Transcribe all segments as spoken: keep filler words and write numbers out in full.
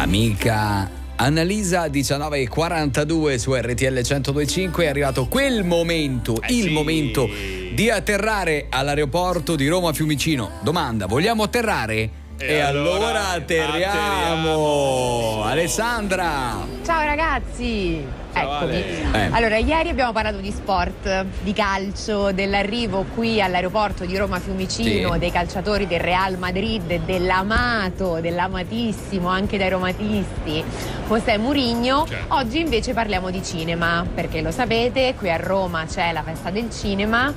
Amica Annalisa, diciannove e quarantadue su R T L centodue e cinque. È arrivato quel momento, eh il sì. momento di atterrare all'aeroporto di Roma Fiumicino. Domanda: vogliamo atterrare? E, e allora, allora atterriamo. atterriamo Alessandra. Ciao ragazzi. Ciao, Eccomi. Eh. Allora, ieri abbiamo parlato di sport, di calcio, dell'arrivo qui all'aeroporto di Roma Fiumicino, Sì. dei calciatori del Real Madrid, dell'amato, dell'amatissimo anche dai romatisti José Mourinho. Certo. Oggi invece parliamo di cinema, perché lo sapete, qui a Roma c'è la festa del cinema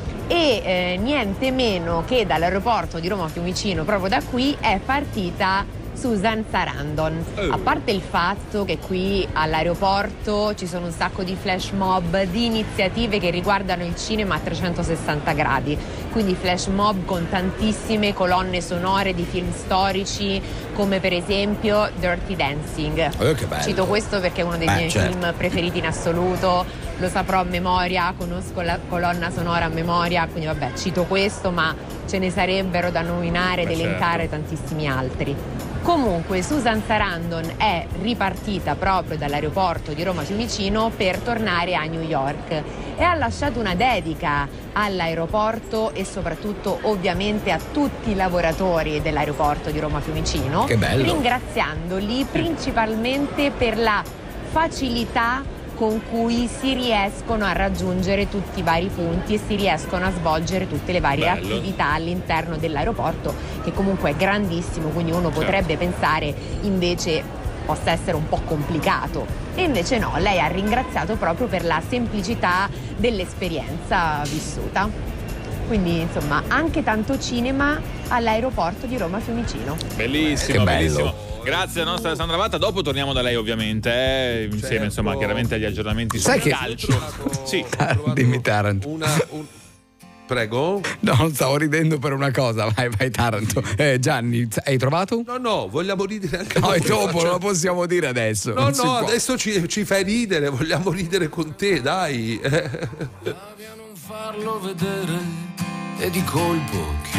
e eh, niente meno che dall'aeroporto di Roma Fiumicino, proprio da qui, è partita Susan Sarandon. Oh. A parte il fatto che qui all'aeroporto ci sono un sacco di flash mob, di iniziative che riguardano il cinema a trecentosessanta gradi, quindi flash mob con tantissime colonne sonore di film storici, come per esempio Dirty Dancing. Oh, che bello. Cito questo perché è uno dei Beh, miei certo. film preferiti in assoluto, lo saprò a memoria, conosco la colonna sonora a memoria, quindi vabbè, cito questo, ma ce ne sarebbero da nominare ed Beh, elencare certo. tantissimi altri. Comunque Susan Sarandon è ripartita proprio dall'aeroporto di Roma Fiumicino per tornare a New York e ha lasciato una dedica all'aeroporto e soprattutto ovviamente a tutti i lavoratori dell'aeroporto di Roma Fiumicino, Che bello. ringraziandoli principalmente per la facilità con cui si riescono a raggiungere tutti i vari punti e si riescono a svolgere tutte le varie Bello. attività all'interno dell'aeroporto, che comunque è grandissimo, quindi uno potrebbe pensare invece possa essere un po' complicato, e invece no, lei ha ringraziato proprio per la semplicità dell'esperienza vissuta. Quindi insomma anche tanto cinema all'aeroporto di Roma Fiumicino. Bellissimo, Che bello. bellissimo. Grazie alla nostra Alessandra Vatta. Dopo torniamo da lei ovviamente, eh, insieme Certo. insomma chiaramente agli aggiornamenti sul Sai che- calcio. Sì. Ho trovato Dimmi, Taranto. Una, un... Prego? No, non stavo ridendo per una cosa. Vai, vai, Taranto. Eh, Gianni, hai trovato? No, no, vogliamo ridere anche No, noi. e dopo Faccio- non lo possiamo dire adesso. No, non si no, può. adesso ci, ci fai ridere, vogliamo ridere con te, dai. Non farlo vedere e di colpo